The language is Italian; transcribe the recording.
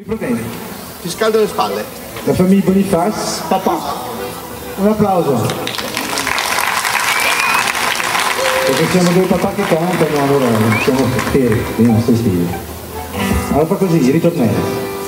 problemi? Ti scaldo le spalle. La famiglia Boniface? Papà. Un applauso. Perché siamo due papà che cantano, allora siamo fieri, io non sto stile. Allora fa così, ritornello.